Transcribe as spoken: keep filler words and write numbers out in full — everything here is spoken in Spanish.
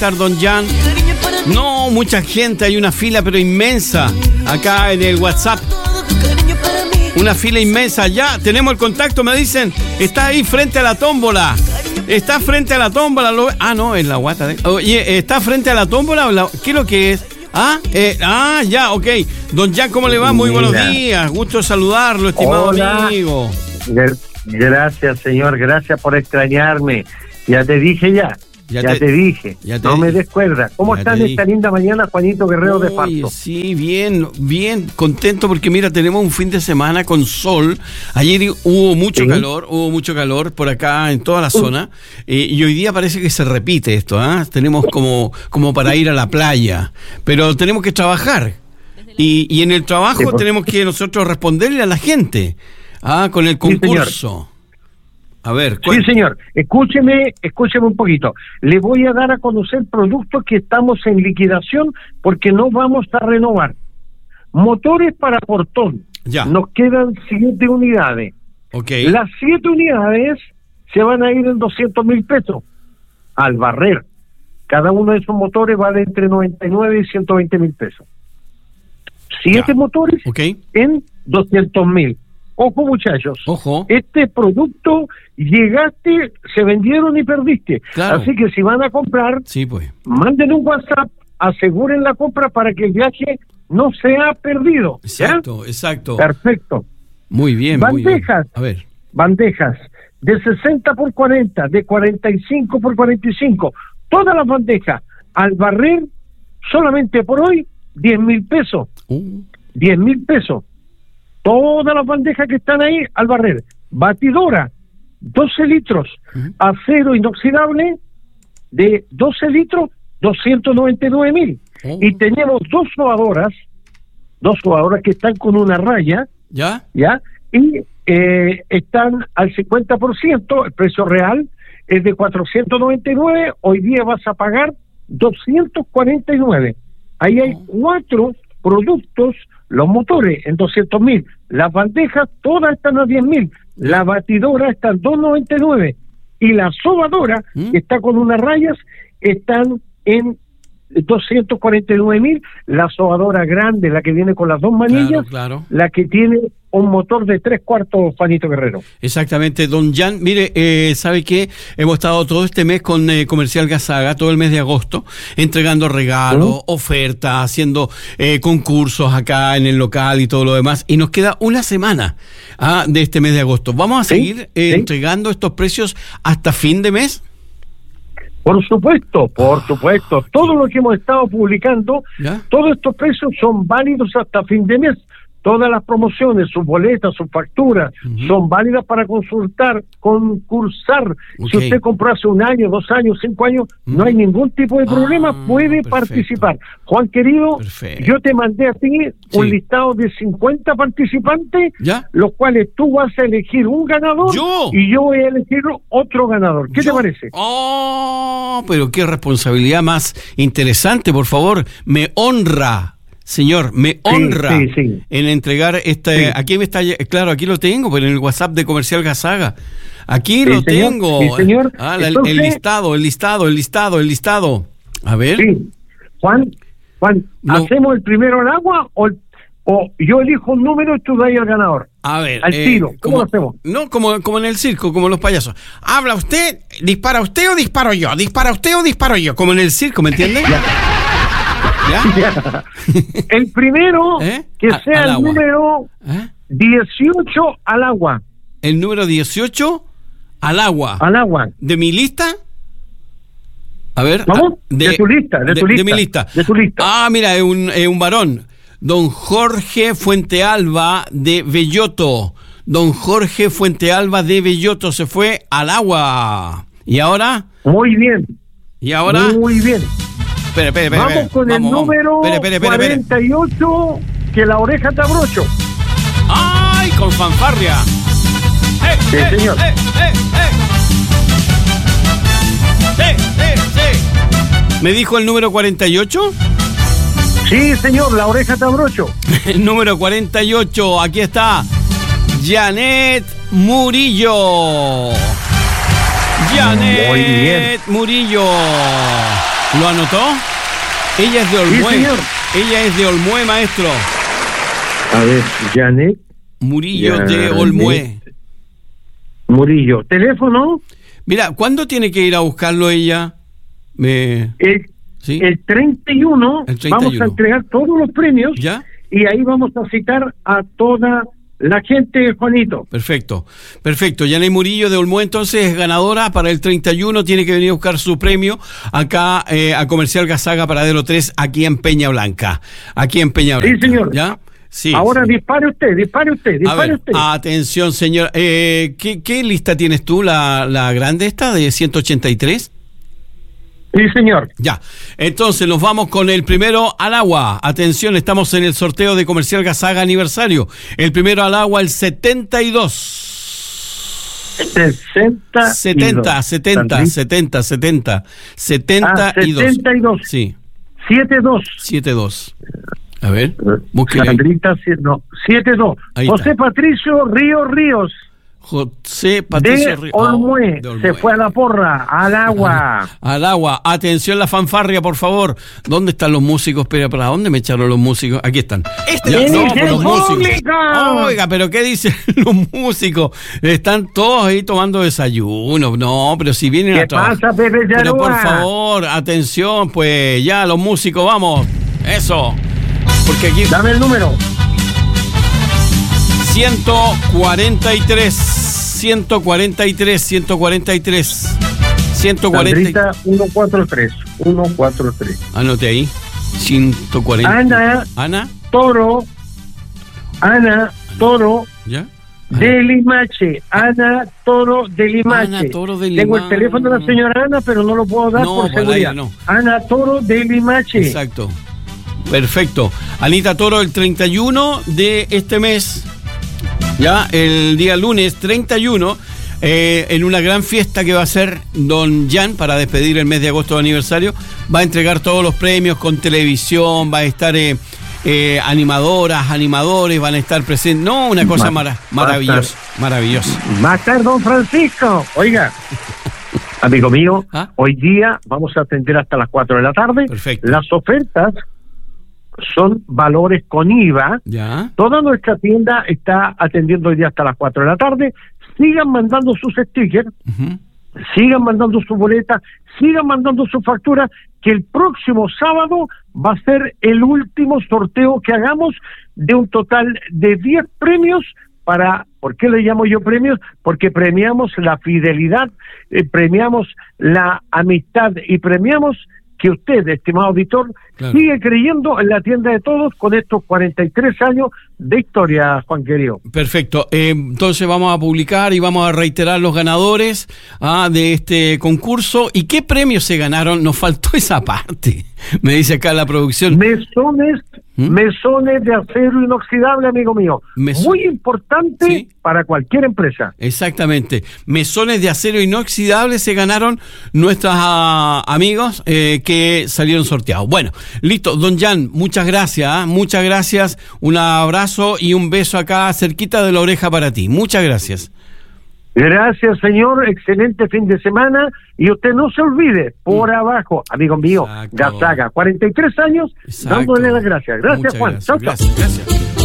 estar, don Jan? No, mucha gente, hay una fila pero inmensa acá en el WhatsApp. Una fila inmensa, ya tenemos el contacto, me dicen, está ahí frente a la tómbola. Está frente a la tómbola. Lo... Ah, no, es la guata. De... Oye, ¿está frente a la tómbola? La... ¿Qué es lo que es? Ah, eh, ah, ya, ok. Don Jan, ¿cómo le va? Muy Mira. buenos días. Gusto saludarlo, estimado Hola. amigo. Gracias, señor. Gracias por extrañarme. Ya te dije ya. Ya, ya te, te dije. Ya te no dije. me des cuerda. ¿Cómo ya están esta linda mañana, Juanito Guerrero Oye, de Pasto? Sí, bien, bien. Contento porque, mira, tenemos un fin de semana con sol. Ayer hubo mucho ¿Sí? calor, hubo mucho calor por acá en toda la zona. Eh, y hoy día parece que se repite esto, ¿ah? ¿eh? Tenemos como, como para ir a la playa. Pero tenemos que trabajar. Y, y en el trabajo sí, pues. tenemos que nosotros responderle a la gente. Ah, con el concurso. Sí, a ver, sí, señor. Escúcheme, escúcheme un poquito. Le voy a dar a conocer productos que estamos en liquidación porque no vamos a renovar. Motores para portón. Ya. Nos quedan siete unidades. Okay. Las siete unidades se van a ir en doscientos mil pesos al barrer. Cada uno de esos motores vale entre noventa y nueve y ciento veinte mil pesos. Siete ya. motores okay. en doscientos mil. Ojo, muchachos. Ojo. Este producto llegaste, se vendieron y perdiste. Claro. Así que si van a comprar, sí, pues. manden un WhatsApp, aseguren la compra para que el viaje no sea perdido. Exacto, ¿ya? exacto. Perfecto. Muy bien, bandejas, muy bien. A ver. Bandejas de sesenta por cuarenta, de cuarenta y cinco por cuarenta y cinco. Todas las bandejas al barrer, solamente por hoy, diez mil pesos. Uh. diez mil pesos. Todas las bandejas que están ahí al barrer. Batidora, doce litros. Uh-huh. Acero inoxidable de doce litros, doscientos noventa y nueve mil. Oh. Y tenemos dos sobadoras, dos sobadoras que están con una raya. ¿Ya? ¿Ya? Y eh, están al cincuenta por ciento, el precio real es de cuatrocientos noventa y nueve, hoy día vas a pagar doscientos cuarenta y nueve. Ahí hay oh. cuatro productos. Los motores en doscientos mil, las bandejas todas están a diez mil, la batidora está en doscientos noventa y nueve y la sobadora, ¿Mm? que está con unas rayas, están en doscientos cuarenta y nueve mil, la sobadora grande, la que viene con las dos manillas, claro, claro. la que tiene un motor de tres cuartos, Juanito Guerrero. Exactamente, don Jan, mire, eh, ¿sabe qué? Hemos estado todo este mes con eh, Comercial Gasaga, todo el mes de agosto, entregando regalos, ¿Mm? ofertas, haciendo eh, concursos acá en el local y todo lo demás, y nos queda una semana ah, de este mes de agosto. ¿Vamos a seguir ¿Sí? eh, ¿Sí? entregando estos precios hasta fin de mes? Por supuesto, por supuesto. Todo lo que hemos estado publicando, ¿Ya? todos estos precios son válidos hasta fin de mes. Todas las promociones, sus boletas, sus facturas, uh-huh. son válidas para consultar, concursar. Okay. Si usted compró hace un año, dos años, cinco años, uh-huh. no hay ningún tipo de problema, ah, puede perfecto. participar. Juan querido, perfecto. yo te mandé a ti sí. un listado de cincuenta participantes, ¿Ya? los cuales tú vas a elegir un ganador ¿Yo? y yo voy a elegir otro ganador. ¿Qué ¿Yo? te parece? Oh, pero qué responsabilidad más interesante, por favor, me honra. Señor, me honra sí, sí, sí. en entregar este. Sí. Aquí me está, claro, aquí lo tengo, pero en el WhatsApp de Comercial Gasaga. Aquí sí, lo señor, tengo. Sí, señor. Ah, la, Entonces, el listado, el listado, el listado, el listado. A ver. Sí. Juan, Juan, no. ¿hacemos el primero al agua o, o yo elijo un número y tú das al ganador? A ver. Al eh, tiro. ¿Cómo como, lo hacemos? No, como, como en el circo, como los payasos. ¿Habla usted? ¿Dispara usted o disparo yo? ¿Dispara usted o disparo yo? Como en el circo, ¿me entiende? Ya. ¿Ya? El primero ¿Eh? que a, sea el agua. número ¿Eh? dieciocho al agua. El número dieciocho al agua. Al agua. ¿De mi lista? A ver. ¿Vamos? De, de tu lista, de, de tu lista. De mi lista. De tu lista. Ah, mira, es un, es un varón. Don Jorge Fuentealba de Belloto. Don Jorge Fuentealba de Belloto se fue al agua. ¿Y ahora? Muy bien. ¿Y ahora? Muy bien. Espera, espera, espera. Vamos con vamos, el vamos. número espera, espera, espera, cuarenta y ocho, que la oreja te abrocho. ¡Ay, con fanfarria! ¡Eh, sí, eh, señor! ¡Eh, eh, eh! ¡Sí, sí, sí! ¿Me dijo el número cuarenta y ocho? Sí, señor, la oreja te abrocho. El número cuarenta y ocho, aquí está. Janet Murillo. Janet Muy bien. Murillo. ¿Lo anotó? Ella es de Olmué. Sí, señor. Ella es de Olmué, maestro. A ver, Janet Murillo Janet de Olmué. Murillo. ¿Teléfono? Mira, ¿cuándo tiene que ir a buscarlo ella? Me... El, ¿Sí? el treinta y uno, El treinta y uno. Vamos a entregar todos los premios. ¿Ya? Y ahí vamos a citar a toda la gente, Juanito. Perfecto, perfecto. Yaney Murillo de Olmué entonces es ganadora para el treinta y uno, tiene que venir a buscar su premio acá eh, a Comercial Gazaga Paradero tres, aquí en Peña Blanca. Aquí en Peña Blanca. Sí, señor. ¿Ya? Sí. Ahora sí. dispare usted, dispare usted, A dispare ver, usted. atención, señor. Eh, ¿qué, ¿Qué lista tienes tú? ¿La, la grande esta de ciento ochenta y tres? Sí, señor. Ya, entonces nos vamos con el primero al agua. Atención, estamos en el sorteo de Comercial Gazaga aniversario. El primero al agua, el setenta y dos. sesenta. setenta, setenta, setenta, setenta, setenta y dos. setenta y dos. Sí, siete dos. siete dos. A ver, búsquele. Sandrita, no, siete dos. Ahí José está. Patricio Ríos Ríos. José Patricio De Ríos. Olmué, Oh, de Olmué. se fue a la porra, al agua. Al agua. Atención la fanfarria, por favor. ¿Dónde están los músicos? Pero ¿para dónde me echaron los músicos? Aquí están. Este Ya, es no, el pues los músicos. público. Oiga, pero ¿qué dicen los músicos? Están todos ahí tomando desayuno. No, pero si vienen ¿Qué a trabajar. pasa, Pepe Pero por Yarúa? favor, atención, pues ya los músicos, vamos. Eso. Porque aquí Dame el número. ciento cuarenta y tres, ciento cuarenta y tres, ciento cuarenta y tres, ciento cuarenta. Sandrita, ciento cuarenta y tres. ciento cuarenta y tres. Anote ahí. ciento cuarenta. Ana Ana, Toro. Ana Toro ¿ya? de Limache. Ana Toro de Limache. Ana Toro de Tengo el Limache. teléfono de la señora Ana, pero no lo puedo dar No, por por seguridad. ahí no. Ana Toro de Limache. Exacto. Perfecto. Anita Toro, el treinta y uno de este mes, ya, el día lunes treinta y uno, eh, en una gran fiesta que va a hacer Don Jan para despedir el mes de agosto de aniversario, va a entregar todos los premios con televisión, va a estar eh, eh, animadoras, animadores, van a estar presentes. No, una cosa Va- mara- va a maravillosa, maravillosa. Va a estar don Francisco. Oiga, amigo mío, ¿Ah? hoy día vamos a atender hasta las cuatro de la tarde. Perfecto. Las ofertas son valores con I V A. Ya. Toda nuestra tienda está atendiendo hoy día hasta las cuatro de la tarde. Sigan mandando sus stickers, Ujú. sigan mandando su boleta, sigan mandando su factura, que el próximo sábado va a ser el último sorteo que hagamos de un total de diez premios para... ¿Por qué le llamo yo premios? Porque premiamos la fidelidad, eh, premiamos la amistad y premiamos que usted, estimado auditor, Claro. sigue creyendo en la tienda de todos con estos cuarenta y tres años de historia, Juan querido. Perfecto. Eh, entonces vamos a publicar y vamos a reiterar los ganadores ah, de este concurso. ¿Y qué premios se ganaron? Nos faltó esa parte. Me dice acá la producción. Mesones, ¿Mm? mesones de acero inoxidable, amigo mío. Meso- Muy importante Sí. para cualquier empresa. Exactamente. Mesones de acero inoxidable se ganaron nuestros ah, amigos eh, que salieron sorteados. Bueno, listo. Don Jan, muchas gracias. ah, Muchas gracias. Un abrazo y un beso acá cerquita de la oreja para ti. Muchas gracias. Gracias, señor. Excelente fin de semana. Y usted no se olvide, por Mm. abajo, amigo mío, Exacto. Gazaga, cuarenta y tres años, Exacto. dándole las gracias. Gracias, Muchas Juan. gracias, Chau, chau. gracias, gracias.